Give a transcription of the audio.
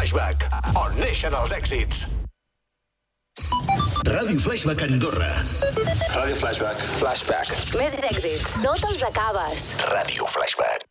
Flashback, on neixen els èxits. Ràdio Flashback Andorra. Ràdio Flashback. Flashback. Més èxits. No te'ls acabes. Ràdio Flashback.